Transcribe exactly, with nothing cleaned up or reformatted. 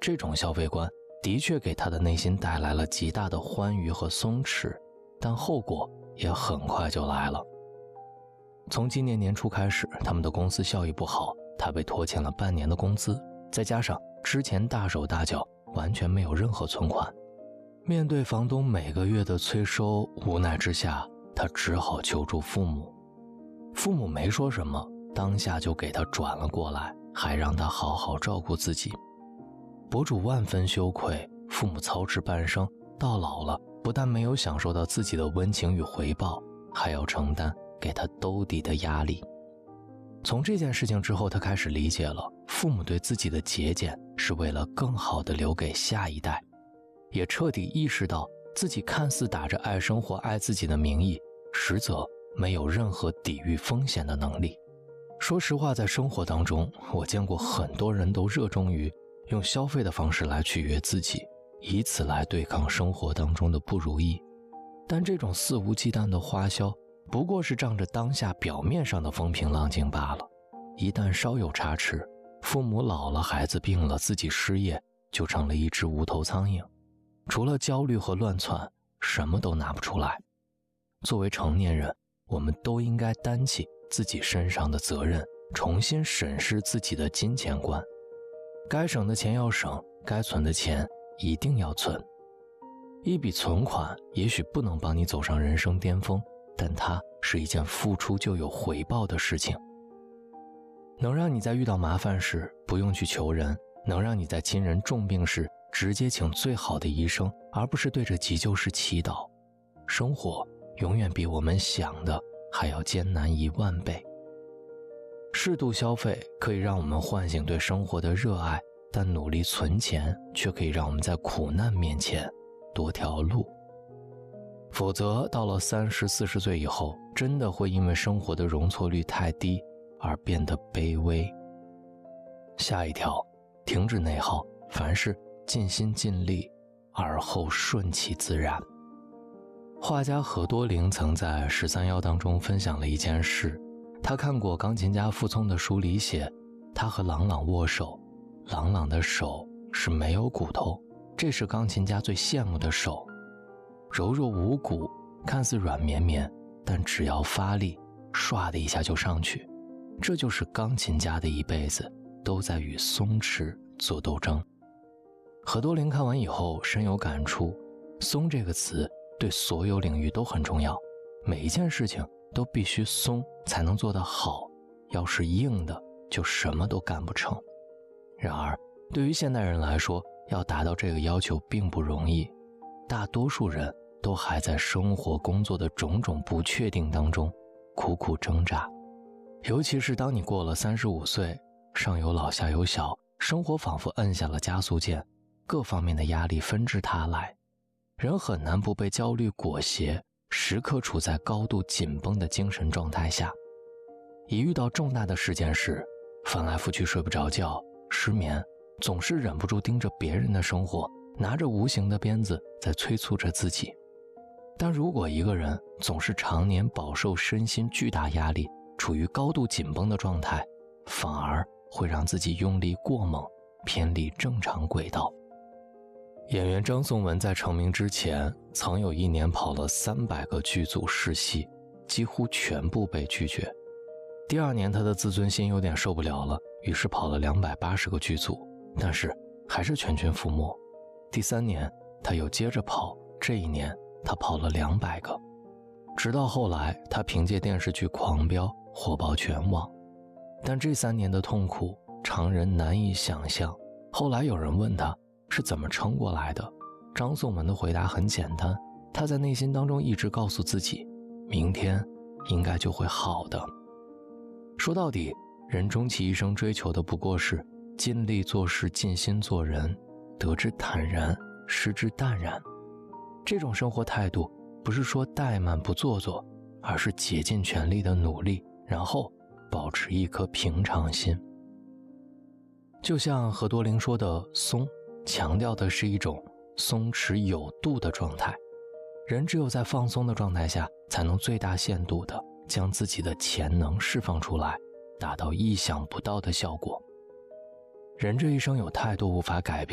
这种消费观的确给他的内心带来了极大的欢愉和松弛，但后果也很快就来了。从今年年初开始，他们的公司效益不好，他被拖欠了半年的工资，再加上之前大手大脚，完全没有任何存款。面对房东每个月的催收，无奈之下，他只好求助父母。父母没说什么，当下就给他转了过来，还让他好好照顾自己。博主万分羞愧，父母操持半生，到老了不但没有享受到自己的温情与回报，还要承担给他兜底的压力。从这件事情之后，他开始理解了父母对自己的节俭是为了更好地留给下一代，也彻底意识到自己看似打着爱生活爱自己的名义，实则没有任何抵御风险的能力。说实话，在生活当中，我见过很多人都热衷于用消费的方式来取悦自己，以此来对抗生活当中的不如意。但这种肆无忌惮的花销，不过是仗着当下表面上的风平浪静罢了。一旦稍有差池，父母老了，孩子病了，自己失业，就成了一只无头苍蝇，除了焦虑和乱窜，什么都拿不出来。作为成年人，我们都应该担起自己身上的责任，重新审视自己的金钱观。该省的钱要省，该存的钱一定要存。一笔存款也许不能帮你走上人生巅峰，但它是一件付出就有回报的事情，能让你在遇到麻烦时不用去求人，能让你在亲人重病时直接请最好的医生，而不是对着急救室祈祷。生活永远比我们想的还要艰难一万倍。适度消费可以让我们唤醒对生活的热爱，但努力存钱却可以让我们在苦难面前多条路。否则到了三十四十岁以后，真的会因为生活的容错率太低而变得卑微。下一条，停止内耗，凡事尽心尽力，而后顺其自然。画家何多灵曾在十三邀当中分享了一件事，他看过钢琴家傅聪的书里写，他和郎朗握手，郎朗的手是没有骨头，这是钢琴家最羡慕的手，柔弱无骨，看似软绵绵，但只要发力，唰的一下就上去。这就是钢琴家的一辈子都在与松弛做斗争。何多灵看完以后深有感触，松这个词对所有领域都很重要，每一件事情都必须松才能做得好，要是硬的就什么都干不成。然而对于现代人来说，要达到这个要求并不容易，大多数人都还在生活工作的种种不确定当中苦苦挣扎。尤其是当你过了三十五岁，上有老下有小，生活仿佛摁下了加速键，各方面的压力纷至沓来，人很难不被焦虑裹挟，时刻处在高度紧绷的精神状态下。一遇到重大的事件时，翻来覆去睡不着觉，失眠，总是忍不住盯着别人的生活，拿着无形的鞭子在催促着自己。但如果一个人总是常年饱受身心巨大压力，处于高度紧绷的状态，反而会让自己用力过猛，偏离正常轨道。演员张颂文在成名之前，曾有一年跑了三百个剧组试戏，几乎全部被拒绝。第二年他的自尊心有点受不了了，于是跑了两百八十个剧组，但是还是全军覆没。第三年他又接着跑，这一年他跑了两百个。直到后来他凭借电视剧《狂飙》火爆全网。但这三年的痛苦常人难以想象。后来有人问他是怎么撑过来的，张颂文的回答很简单，他在内心当中一直告诉自己，明天应该就会好的。说到底，人终其一生追求的不过是尽力做事，尽心做人，得之坦然，失之淡然。这种生活态度不是说怠慢不做作，而是竭尽全力的努力，然后保持一颗平常心。就像何多灵说的，松强调的是一种松弛有度的状态，人只有在放松的状态下，才能最大限度地将自己的潜能释放出来，达到意想不到的效果。人这一生有太多无法改变